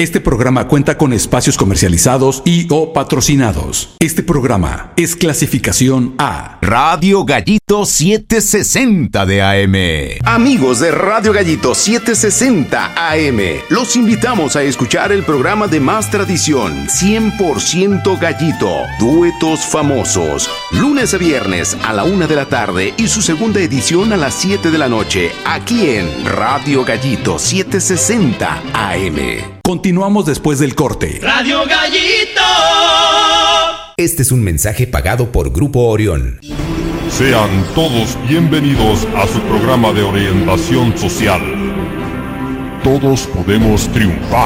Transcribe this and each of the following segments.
Este programa cuenta con espacios comercializados y o patrocinados. Este programa es clasificación A. Radio Gallito 760 de AM. Amigos de Radio Gallito 760 AM, los invitamos a escuchar el programa de más tradición, 100% Gallito, duetos famosos, lunes a viernes a la 1 de la tarde y su segunda edición a las 7 de la noche, aquí en Radio Gallito 760 AM. Continuamos después del corte. Radio Gallito. Este es un mensaje pagado por Grupo Orión. Sean todos bienvenidos a su programa de orientación social. Todos podemos triunfar.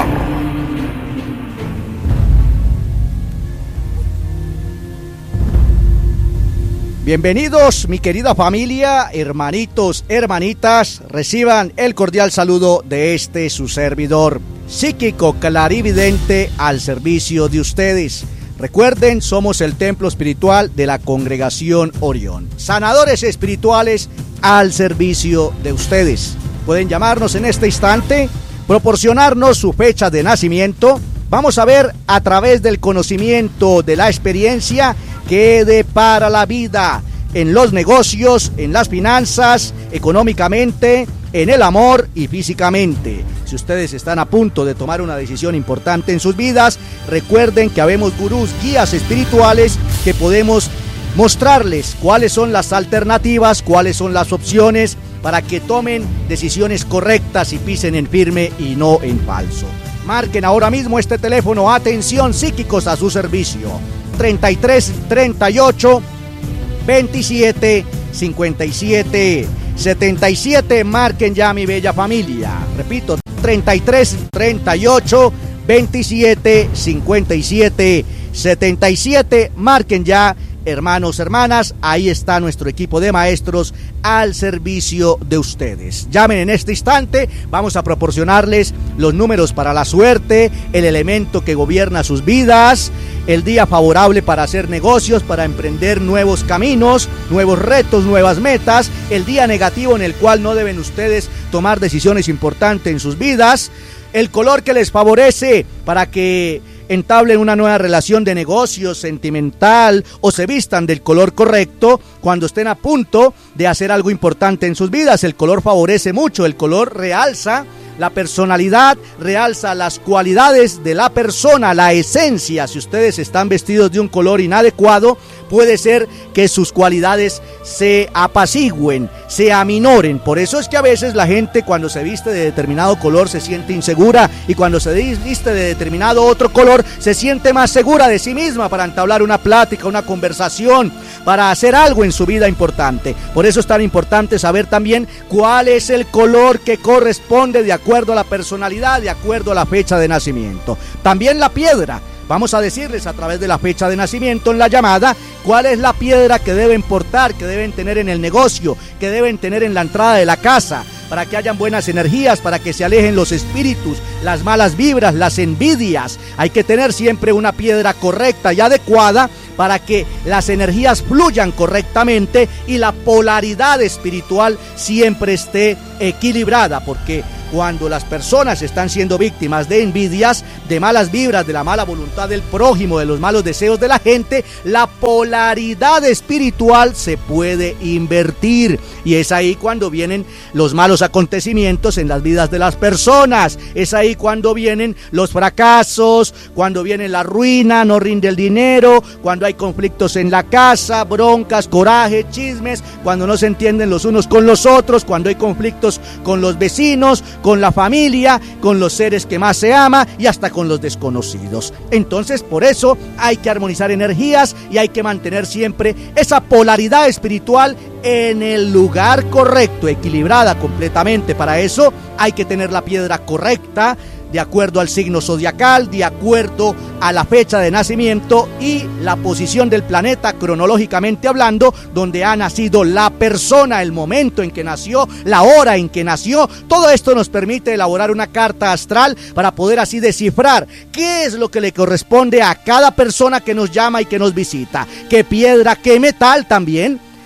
Bienvenidos, mi querida familia, hermanitos, hermanitas, reciban el cordial saludo de este su servidor, psíquico clarividente al servicio de ustedes. Recuerden, somos el templo espiritual de la Congregación Orión, sanadores espirituales al servicio de ustedes. Pueden llamarnos en este instante, proporcionarnos su fecha de nacimiento. Vamos a ver a través del conocimiento, de la experiencia, qué depara la vida en los negocios, en las finanzas, económicamente, en el amor y físicamente. Si ustedes están a punto de tomar una decisión importante en sus vidas, recuerden que habemos gurús, guías espirituales que podemos mostrarles cuáles son las alternativas, cuáles son las opciones para que tomen decisiones correctas y pisen en firme y no en falso. Marquen ahora mismo este teléfono, atención psíquicos a su servicio, 33 38 27 57 77. Marquen ya, mi bella familia. Repito, 33 38 27 57 77. Marquen ya, hermanos, hermanas. Ahí está nuestro equipo de maestros al servicio de ustedes. Llamen en este instante. Vamos a proporcionarles los números para la suerte, el elemento que gobierna sus vidas, el día favorable para hacer negocios, para emprender nuevos caminos, nuevos retos, nuevas metas, el día negativo en el cual no deben ustedes tomar decisiones importantes en sus vidas, el color que les favorece para que entablen una nueva relación de negocios, sentimental, o se vistan del color correcto cuando estén a punto de hacer algo importante en sus vidas. El color favorece mucho, el color realza la personalidad, realza las cualidades de la persona, la esencia. Si ustedes están vestidos de un color inadecuado, puede ser que sus cualidades se apacigüen, se aminoren. Por eso es que a veces la gente, cuando se viste de determinado color, se siente insegura, y cuando se viste de determinado otro color, se siente más segura de sí misma para entablar una plática, una conversación, para hacer algo en su vida importante. Por eso es tan importante saber también cuál es el color que corresponde de acuerdo a la personalidad, de acuerdo a la fecha de nacimiento. También la piedra. Vamos a decirles a través de la fecha de nacimiento en la llamada cuál es la piedra que deben portar, que deben tener en el negocio, que deben tener en la entrada de la casa, para que hayan buenas energías, para que se alejen los espíritus, las malas vibras, las envidias. Hay que tener siempre una piedra correcta y adecuada para que las energías fluyan correctamente y la polaridad espiritual siempre esté equilibrada, porque cuando las personas están siendo víctimas de envidias, de malas vibras, de la mala voluntad del prójimo, de los malos deseos de la gente, la polaridad espiritual se puede invertir, y es ahí cuando vienen los malos acontecimientos en las vidas de las personas. Es ahí cuando vienen los fracasos, cuando viene la ruina, no rinde el dinero, cuando hay conflictos en la casa, broncas, coraje, chismes, cuando no se entienden los unos con los otros, cuando hay conflictos con los vecinos, con la familia, con los seres que más se ama y hasta con los desconocidos. Entonces, por eso hay que armonizar energías y hay que mantener siempre esa polaridad espiritual en el lugar correcto, equilibrada completamente. Para eso hay que tener la piedra correcta, de acuerdo al signo zodiacal, de acuerdo a la fecha de nacimiento y la posición del planeta cronológicamente hablando, donde ha nacido la persona, el momento en que nació, la hora en que nació. Todo esto nos permite elaborar una carta astral para poder así descifrar qué es lo que le corresponde a cada persona que nos llama y que nos visita, qué piedra, qué metal también,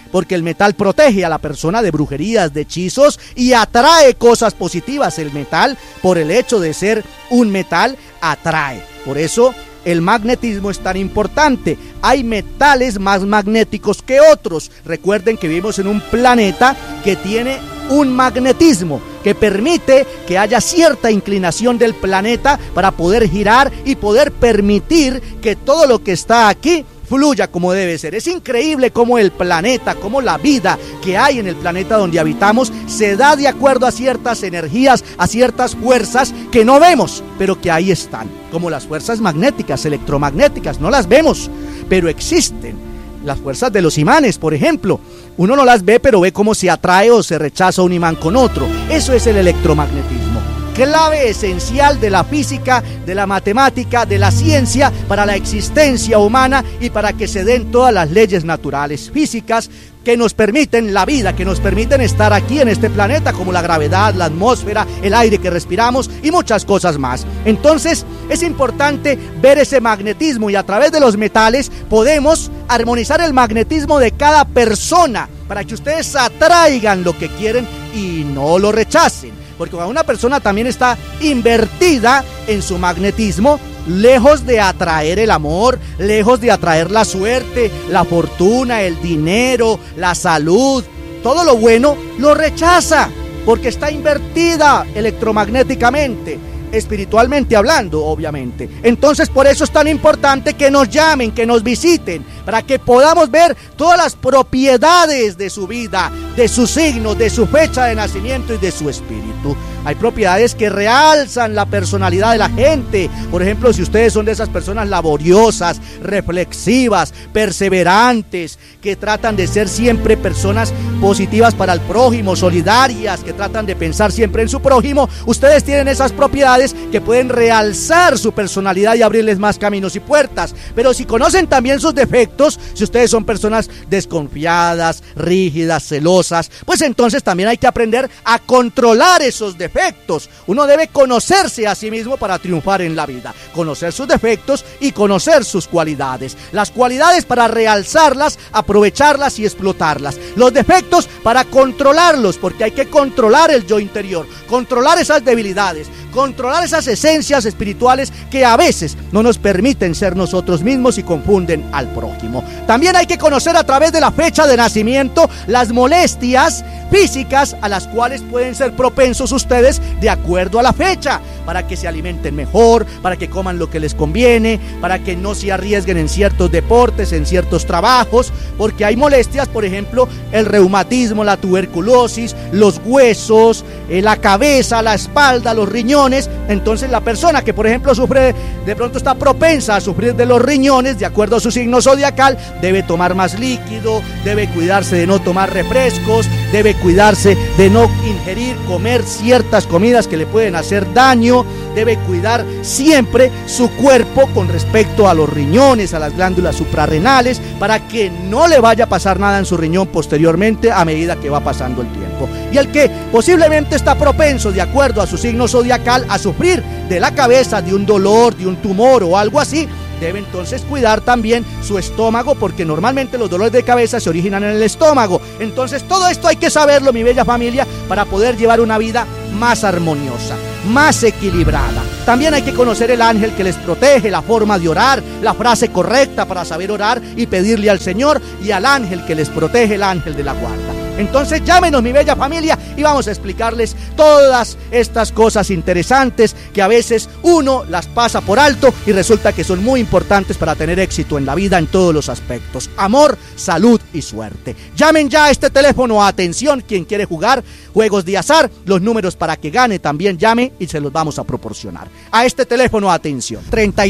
porque el metal protege a la persona de brujerías, de hechizos y atrae cosas positivas. El metal, por el hecho de ser un metal, atrae. Por eso el magnetismo es tan importante. Hay metales más magnéticos que otros. Recuerden que vivimos en un planeta que tiene un magnetismo que permite que haya cierta inclinación del planeta para poder girar y poder permitir que todo lo que está aquí fluya como debe ser. Es increíble cómo el planeta, cómo la vida que hay en el planeta donde habitamos se da de acuerdo a ciertas energías, a ciertas fuerzas que no vemos, pero que ahí están, como las fuerzas magnéticas, electromagnéticas. No las vemos, pero existen. Las fuerzas de los imanes, por ejemplo, uno no las ve, pero ve cómo se atrae o se rechaza un imán con otro. Eso es el electromagnetismo. Clave esencial de la física, de la matemática, de la ciencia para la existencia humana y para que se den todas las leyes naturales físicas que nos permiten la vida, que nos permiten estar aquí en este planeta, como la gravedad, la atmósfera, el aire que respiramos y muchas cosas más. Entonces es importante ver ese magnetismo y a través de los metales podemos armonizar el magnetismo de cada persona para que ustedes atraigan lo que quieren y no lo rechacen. Porque cuando una persona también está invertida en su magnetismo, lejos de atraer el amor, lejos de atraer la suerte, la fortuna, el dinero, la salud, todo lo bueno, lo rechaza, porque está invertida electromagnéticamente, espiritualmente hablando, obviamente. Entonces, por eso es tan importante que nos llamen, que nos visiten, para que podamos ver todas las propiedades de su vida, de su signo, de su fecha de nacimiento y de su espíritu. Hay propiedades que realzan la personalidad de la gente. Por ejemplo, si ustedes son de esas personas laboriosas, reflexivas, perseverantes, que tratan de ser siempre personas positivas para el prójimo, solidarias, que tratan de pensar siempre en su prójimo, ustedes tienen esas propiedades que pueden realzar su personalidad y abrirles más caminos y puertas. Pero si conocen también sus defectos, si ustedes son personas desconfiadas, rígidas, celosas, pues entonces también hay que aprender a controlar esos defectos. Uno debe conocerse a sí mismo para triunfar en la vida, conocer sus defectos y conocer sus cualidades. Las cualidades para realzarlas, aprovecharlas y explotarlas. Los defectos para controlarlos, porque hay que controlar el yo interior, controlar esas debilidades, controlar esas esencias espirituales que a veces no nos permiten ser nosotros mismos y confunden al prójimo. También hay que conocer a través de la fecha de nacimiento las molestias físicas a las cuales pueden ser propensos ustedes de acuerdo a la fecha, para que se alimenten mejor, para que coman lo que les conviene, para que no se arriesguen en ciertos deportes, en ciertos trabajos, porque hay molestias, por ejemplo, el reumatismo, la tuberculosis, los huesos, la cabeza, la espalda, los riñones. Entonces la persona que, por ejemplo, sufre, de pronto está propensa a sufrir de los riñones, de acuerdo a su signo zodiacal, debe tomar más líquido, debe cuidarse de no tomar refrescos, debe cuidarse de no ingerir, comer ciertas comidas que le pueden hacer daño, debe cuidar siempre su cuerpo con respecto a los riñones, a las glándulas suprarrenales, para que no le vaya a pasar nada en su riñón posteriormente a medida que va pasando el tiempo. Y el que posiblemente está propenso, de acuerdo a su signo zodiacal, a sufrir de la cabeza, de un dolor, de un tumor o algo así, debe entonces cuidar también su estómago, porque normalmente los dolores de cabeza se originan en el estómago. Entonces todo esto hay que saberlo, mi bella familia, para poder llevar una vida más armoniosa, más equilibrada. También hay que conocer el ángel que les protege, la forma de orar, la frase correcta para saber orar y pedirle al Señor, y al ángel que les protege, el ángel de la guarda. Entonces llámenos, mi bella familia, y vamos a explicarles todas estas cosas interesantes que a veces uno las pasa por alto y resulta que son muy importantes para tener éxito en la vida en todos los aspectos: amor, salud y suerte. Llamen ya a este teléfono. Atención, quien quiere jugar juegos de azar, los números para que gane también llame y se los vamos a proporcionar. A este teléfono, atención: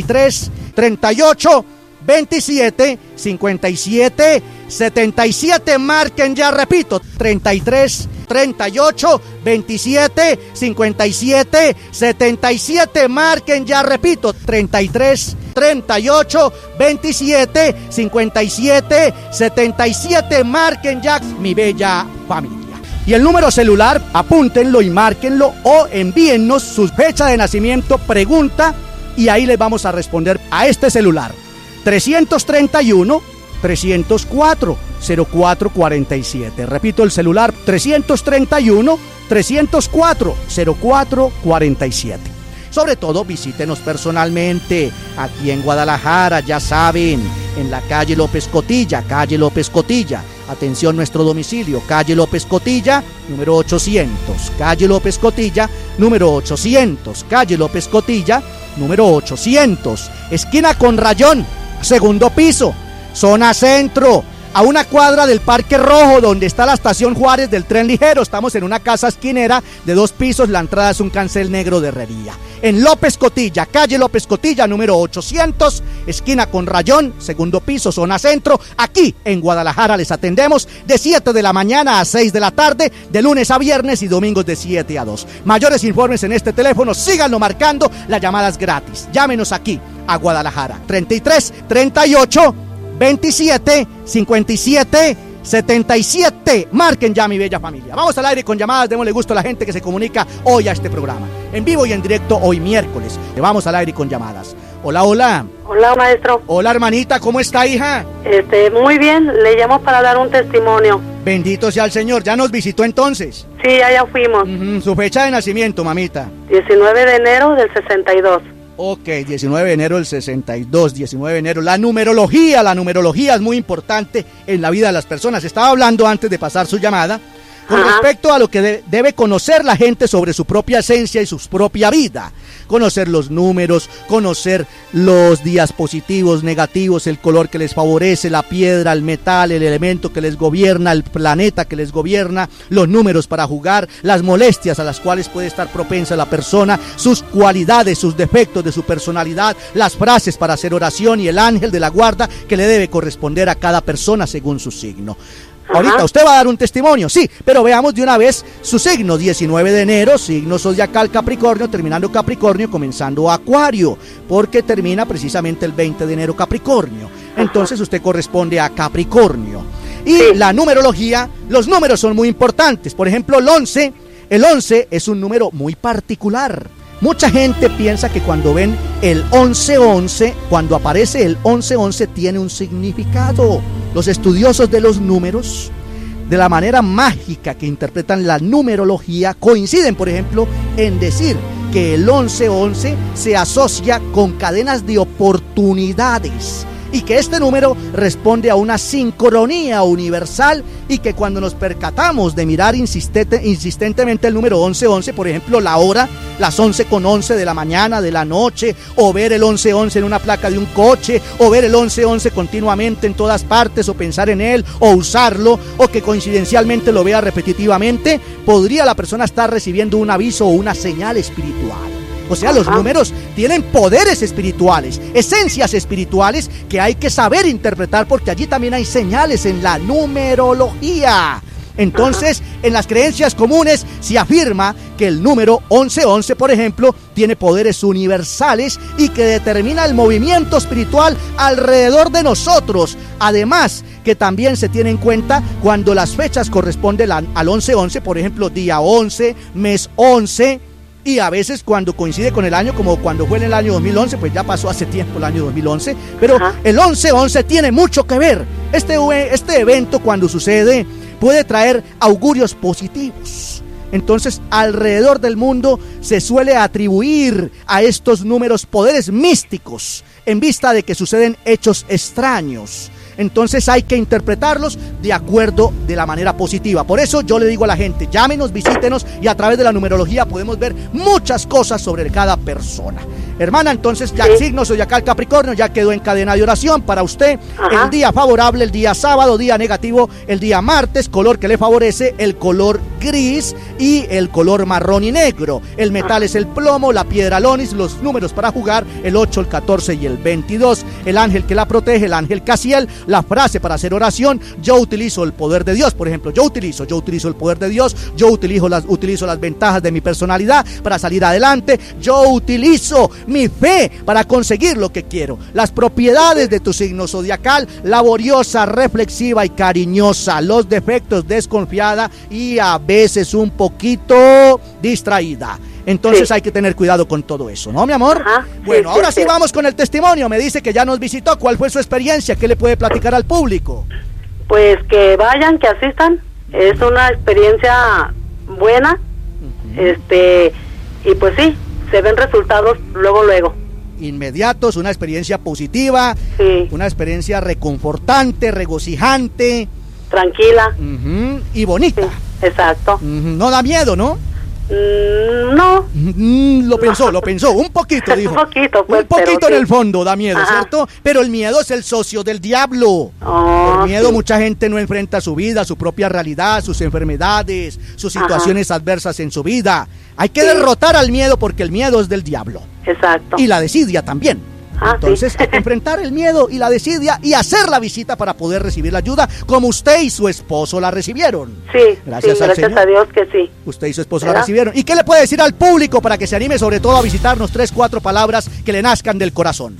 33 38 27 57 77. Marquen ya, repito, 33 38 27 57 77. Marquen ya, repito, 33 38 27 57 77. Marquen ya, mi bella familia. Y el número celular, apúntenlo y márquenlo, o envíennos su fecha de nacimiento, pregunta, y ahí les vamos a responder a este celular: 331 304-0447. Repito el celular, 331-304-0447. Sobre todo, visítenos personalmente aquí en Guadalajara, ya saben, en la calle López Cotilla, Atención, nuestro domicilio, calle López Cotilla, número 800, calle López Cotilla, número 800, calle López Cotilla, número 800, esquina con Rayón, segundo piso, zona centro, a una cuadra del Parque Rojo, donde está la estación Juárez del tren ligero. Estamos en una casa esquinera de 2 pisos, la entrada es un cancel negro de herrería. En López Cotilla, calle López Cotilla, número 800, esquina con Rayón, segundo piso, zona centro. Aquí en Guadalajara les atendemos de 7 de la mañana a 6 de la tarde, de lunes a viernes y domingos de 7 a 2. Mayores informes en este teléfono, síganlo marcando, la llamada es gratis. Llámenos aquí a Guadalajara, 33 38 27 57 77. Marquen ya, mi bella familia. Vamos al aire con llamadas, démosle gusto a la gente que se comunica hoy a este programa. En vivo y en directo hoy miércoles. Vamos al aire con llamadas. Hola, hola. Hola, maestro. Hola, hermanita, ¿cómo está, hija? Muy bien, le llamo para dar un testimonio. Bendito sea el Señor, ¿ya nos visitó entonces? Sí, allá fuimos. Su fecha de nacimiento, mamita. 19 de enero del 62. Ok, 19 de enero del 62, 19 de enero. La numerología es muy importante en la vida de las personas. Estaba hablando antes de pasar su llamada con respecto a lo que debe conocer la gente sobre su propia esencia y su propia vida. Conocer los números, conocer los días positivos, negativos, el color que les favorece, la piedra, el metal, el elemento que les gobierna, el planeta que les gobierna, los números para jugar, las molestias a las cuales puede estar propensa la persona, sus cualidades, sus defectos de su personalidad, las frases para hacer oración y el ángel de la guarda que le debe corresponder a cada persona según su signo. Ahorita usted va a dar un testimonio, sí, pero veamos de una vez su signo. 19 de enero, signo zodiacal Capricornio, terminando Capricornio, comenzando Acuario, porque termina precisamente el 20 de enero Capricornio. Entonces usted corresponde a Capricornio. Y la numerología, los números son muy importantes. Por ejemplo, el 11 es un número muy particular. Mucha gente piensa que cuando ven el 11-11, cuando aparece el 11-11 tiene un significado. Los estudiosos de los números, de la manera mágica que interpretan la numerología, coinciden, por ejemplo, en decir que el 11-11 se asocia con cadenas de oportunidades y que este número responde a una sincronía universal, y que cuando nos percatamos de mirar insistentemente el número 11-11, por ejemplo la hora, las 11:11 de la mañana, de la noche, o ver el 11-11 en una placa de un coche, o ver el 11-11 continuamente en todas partes, o pensar en él, o usarlo, o que coincidencialmente lo vea repetitivamente, podría la persona estar recibiendo un aviso o una señal espiritual. O sea, los números tienen poderes espirituales, esencias espirituales que hay que saber interpretar, porque allí también hay señales en la numerología. Entonces, en las creencias comunes se afirma que el número 11-11, por ejemplo, tiene poderes universales y que determina el movimiento espiritual alrededor de nosotros. Además, que también se tiene en cuenta cuando las fechas corresponden al 11-11, por ejemplo, día 11, mes 11, y a veces cuando coincide con el año, como cuando fue en el año 2011, pues ya pasó hace tiempo el año 2011, pero el 11-11 tiene mucho que ver. Este evento, cuando sucede, puede traer augurios positivos. Entonces, alrededor del mundo se suele atribuir a estos números poderes místicos en vista de que suceden hechos extraños. Entonces hay que interpretarlos de acuerdo de la manera positiva. Por eso yo le digo a la gente, llámenos, visítenos, y a través de la numerología podemos ver muchas cosas sobre cada persona. Hermana, entonces ya el signo zodiacal Capricornio ya quedó en cadena de oración para usted. El día favorable, el día sábado; día negativo, el día martes; color que le favorece, el color gris y el color marrón y negro. El metal es el plomo, la piedra el onis, los números para jugar, el 8, el 14 y el 22. El ángel que la protege, el ángel Casiel. La frase para hacer oración: yo utilizo el poder de Dios. Por ejemplo, yo utilizo el poder de Dios, yo utilizo las ventajas de mi personalidad para salir adelante, yo utilizo mi fe para conseguir lo que quiero. Las propiedades de tu signo zodiacal: laboriosa, reflexiva y cariñosa. Los defectos: desconfiada y a veces un poquito distraída. Entonces Sí. hay que tener cuidado con todo eso, ¿no, mi amor? Ajá, Bueno, sí, ahora sí sí. vamos con el testimonio. Me dice que ya nos visitó. ¿Cuál fue su experiencia? ¿Qué le puede platicar al público? Pues que vayan, que asistan. Es una experiencia buena. Y pues sí, se ven resultados luego. Inmediatos, una experiencia positiva, Sí, una experiencia reconfortante, regocijante, tranquila. y bonita. Sí, exacto. No da miedo, ¿no? No, Lo pensó, un poquito, dijo. Un poquito, pues, Un poquito pero en sí. el fondo da miedo, Ajá. ¿cierto? Pero el miedo es el socio del diablo. Oh, Por miedo sí. mucha gente no enfrenta su vida, su propia realidad, sus enfermedades, sus Ajá. situaciones adversas en su vida. Hay que Sí. derrotar al miedo porque el miedo es del diablo. Exacto. Y la desidia también. Ah, Entonces sí. hay que enfrentar el miedo y la desidia y hacer la visita para poder recibir la ayuda como usted y su esposo la recibieron. Sí, Gracias sí, al gracias Señor. a Dios que sí. Usted y su esposo la ¿Verdad? recibieron. ¿Y qué le puede decir al público para que se anime sobre todo a visitarnos? 3, 4 palabras que le nazcan del corazón.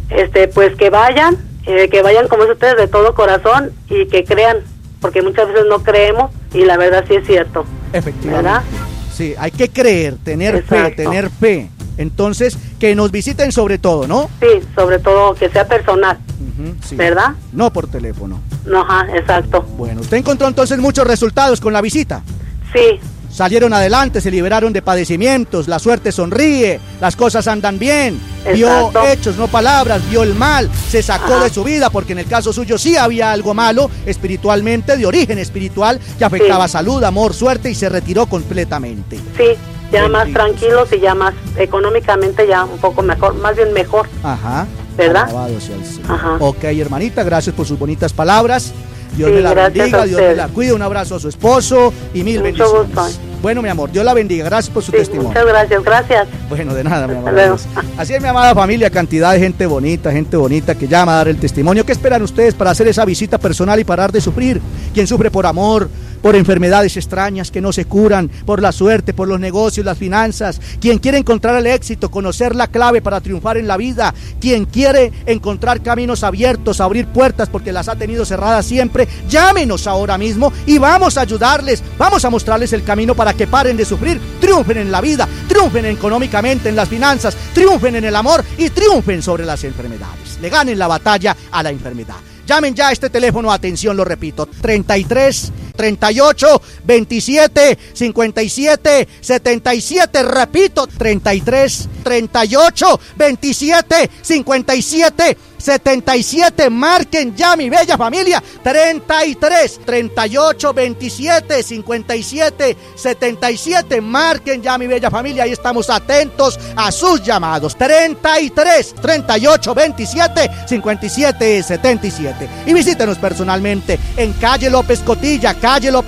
Pues que vayan como es ustedes de todo corazón y que crean, porque muchas veces no creemos y la verdad sí es cierto. Efectivamente. ¿Verdad? Sí, hay que creer, tener Exacto. fe. Entonces, que nos visiten sobre todo, ¿no? Sí, sobre todo que sea personal, Sí. ¿verdad? No por teléfono. No, ajá, exacto. Bueno, usted encontró entonces muchos resultados con la visita. Sí, Salieron adelante, se liberaron de padecimientos, la suerte sonríe, las cosas andan bien, vio Exacto. hechos, no palabras, vio el mal, se sacó Ajá. de su vida, porque en el caso suyo sí había algo malo espiritualmente, de origen espiritual, que afectaba Sí. salud, amor, suerte y se retiró completamente. sí, ya más Bendito tranquilos y ya más económicamente ya un poco mejor, más bien mejor. Ajá. ¿Verdad? Alabado sea el Señor. Ajá. Ok, hermanita, gracias por sus bonitas palabras. Dios Sí, me la gracias bendiga, a Dios me usted. la cuide. Un abrazo a su esposo y mil Mucho bendiciones. gusto. Bueno, mi amor, Dios la bendiga. Gracias por su Sí, testimonio. muchas gracias. Bueno, de nada, mi Hasta amor. luego. Así es, mi amada familia, cantidad de gente bonita que llama a dar el testimonio. ¿Qué esperan ustedes para hacer esa visita personal y parar de sufrir? Quien sufre por amor, por enfermedades extrañas que no se curan, por la suerte, por los negocios, las finanzas, quien quiere encontrar el éxito, conocer la clave para triunfar en la vida, quien quiere encontrar caminos abiertos, abrir puertas porque las ha tenido cerradas siempre, llámenos ahora mismo y vamos a ayudarles, vamos a mostrarles el camino para que paren de sufrir, triunfen en la vida, triunfen económicamente, en las finanzas, triunfen en el amor y triunfen sobre las enfermedades, le ganen la batalla a la enfermedad. Llamen ya a este teléfono, atención, lo repito, 33 38 27 57 77, repito, 33 38 27 57 77, marquen ya, mi bella familia, 33 38 27 57 77, marquen ya, mi bella familia, ahí estamos atentos a sus llamados, 33 38 27 57 77, y visítenos personalmente en calle López Cotilla,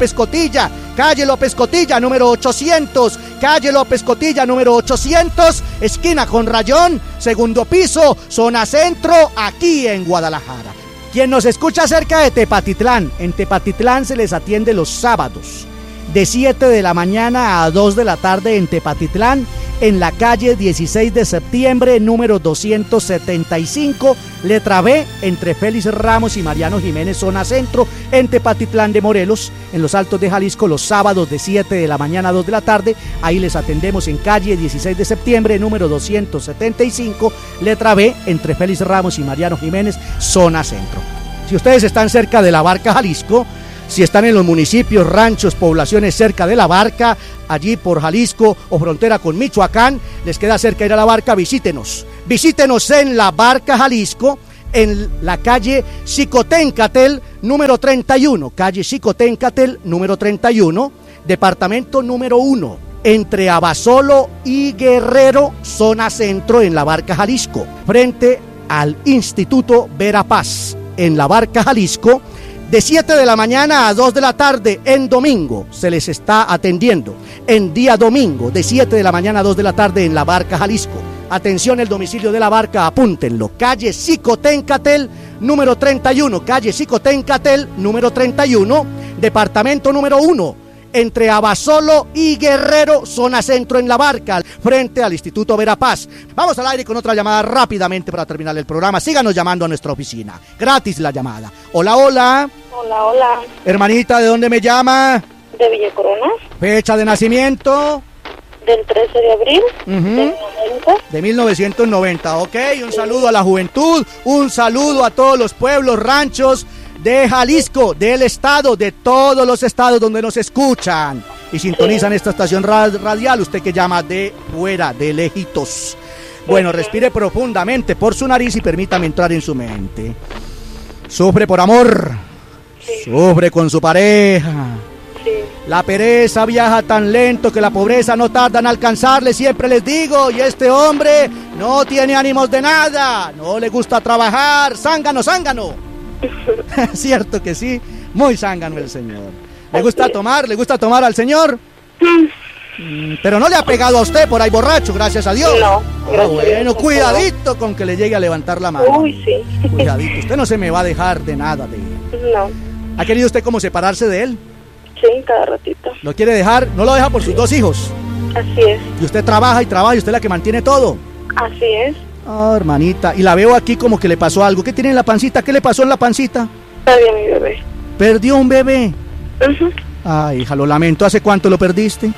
número 800, calle López Cotilla, número 800, esquina con Rayón, segundo piso, zona centro, aquí en Guadalajara. Quien nos escucha cerca de Tepatitlán, en Tepatitlán se les atiende los sábados, de 7 de la mañana a 2 de la tarde en Tepatitlán, en la calle 16 de septiembre, número 275, letra B, entre Félix Ramos y Mariano Jiménez, zona centro, en Tepatitlán de Morelos, en los Altos de Jalisco, los sábados de 7 de la mañana a 2 de la tarde. Ahí les atendemos en calle 16 de septiembre, número 275, letra B, entre Félix Ramos y Mariano Jiménez, zona centro. Si ustedes están cerca de La Barca, Jalisco, si están en los municipios, ranchos, poblaciones cerca de La Barca, allí por Jalisco o frontera con Michoacán, les queda cerca ir a La Barca, visítenos en La Barca, Jalisco, en la calle Xicoténcatel, número 31, calle Xicoténcatel, número 31, departamento número 1, entre Abasolo y Guerrero, zona centro, en La Barca, Jalisco, frente al Instituto Verapaz, en La Barca, Jalisco, de 7 de la mañana a 2 de la tarde en domingo se les está atendiendo. En día domingo, de 7 de la mañana a 2 de la tarde en La Barca, Jalisco. Atención, el domicilio de La Barca, apúntenlo. Calle Xicoténcatel, número 31. Calle Xicoténcatel, número 31. Departamento número 1. Entre Abasolo y Guerrero, zona centro en La Barca, frente al Instituto Verapaz. Vamos al aire con otra llamada rápidamente para terminar el programa. Síganos llamando a nuestra oficina. Gratis la llamada. Hola, hola. Hola. Hermanita, ¿de dónde me llama? ¿De Villa Corona? Fecha de nacimiento. Del 13 de abril del 90. De 1990, ok. Un saludo a la juventud, un saludo a todos los pueblos, ranchos de Jalisco, del estado, de todos los estados donde nos escuchan y sintonizan esta estación radial, usted que llama de fuera, de lejitos. Bueno, respire profundamente por su nariz y permítame entrar en su mente. Sufre por amor, sufre con su pareja. La pereza viaja tan lento que la pobreza no tarda en alcanzarle, siempre les digo, y este hombre no tiene ánimos de nada, no le gusta trabajar, zángano, zángano. Cierto que sí, muy zángano el señor. ¿Le gusta tomar? ¿Le gusta tomar al señor? Pero no le ha pegado a usted por ahí borracho, gracias a Dios. No, bueno, cuidadito con que le llegue a levantar la mano. Uy, sí. Cuidadito, usted no se me va a dejar de nada de él. No. ¿Ha querido usted como separarse de él? Sí, cada ratito. ¿Lo quiere dejar? ¿No lo deja por sus 2 hijos? Así es. Y usted trabaja y trabaja y usted es la que mantiene todo. Así es. Oh, hermanita, y la veo aquí como que le pasó algo. ¿Qué tiene en la pancita? ¿Qué le pasó en la pancita? Todavía mi bebé. ¿Perdió un bebé? Ay, hija, lo lamento. ¿Hace cuánto lo perdiste?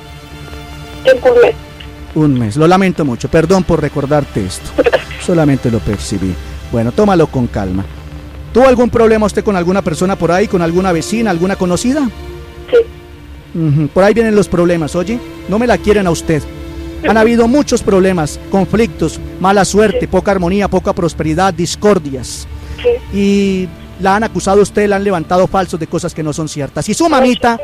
Un mes. Un mes, lo lamento mucho. Perdón por recordarte esto. Solamente lo percibí. Bueno, tómalo con calma. ¿Tuvo algún problema usted con alguna persona por ahí, con alguna vecina, alguna conocida? Sí. Por ahí vienen los problemas, oye. No me la quieren a usted. Han habido muchos problemas, conflictos, mala suerte, poca armonía, poca prosperidad, discordias. Y la han acusado a usted, la han levantado falsos de cosas que no son ciertas. Y su mamá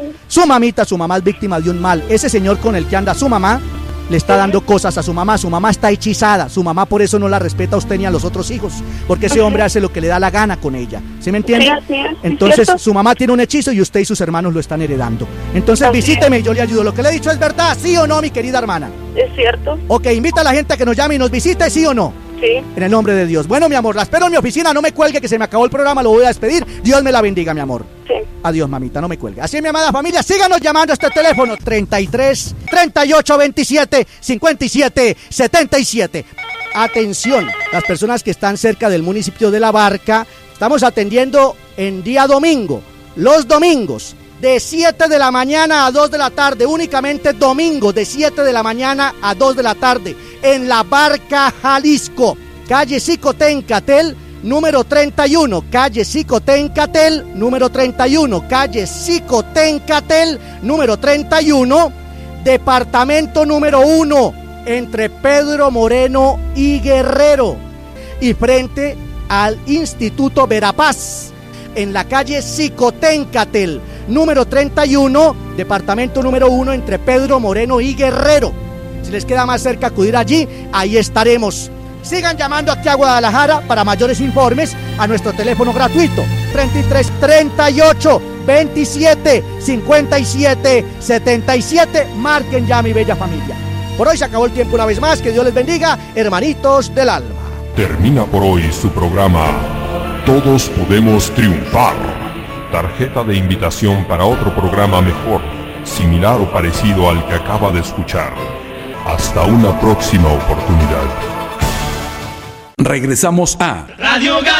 es víctima de un mal. Ese señor con el que anda su mamá le está dando cosas a su mamá está hechizada, su mamá por eso no la respeta a usted ni a los otros hijos, porque ese hombre hace lo que le da la gana con ella, ¿sí me entiende? Entonces su mamá tiene un hechizo y usted y sus hermanos lo están heredando. Entonces visíteme y yo le ayudo. Lo que le he dicho es verdad, ¿sí o no, mi querida hermana? Es cierto. Ok, invita a la gente a que nos llame y nos visite, ¿sí o no? Sí. En el nombre de Dios. Bueno, mi amor, la espero en mi oficina, no me cuelgue que se me acabó el programa, lo voy a despedir. Dios me la bendiga, mi amor. Sí. Adiós, mamita, no me cuelgue. Así es, mi amada familia, síganos llamando a este teléfono 33 38 27 57 77. Atención, las personas que están cerca del municipio de La Barca, estamos atendiendo en día domingo, los domingos, de 7 de la mañana a 2 de la tarde, únicamente domingo, de 7 de la mañana a 2 de la tarde, en La Barca, Jalisco, calle Xicoténcatel, número 31, calle Xicoténcatel, número 31, calle Xicoténcatel, número 31, departamento número 1, entre Pedro Moreno y Guerrero, y frente al Instituto Verapaz, en la calle Xicoténcatel, número 31, departamento número 1, entre Pedro Moreno y Guerrero. Si les queda más cerca acudir allí, ahí estaremos. Sigan llamando aquí a Guadalajara para mayores informes a nuestro teléfono gratuito 33 38 27 57 77. Marquen ya, mi bella familia. Por hoy se acabó el tiempo una vez más. Que Dios les bendiga, hermanitos del alma. Termina por hoy su programa Todos Podemos Triunfar. Tarjeta de invitación para otro programa mejor, similar o parecido al que acaba de escuchar. Hasta una próxima oportunidad. Regresamos a Radio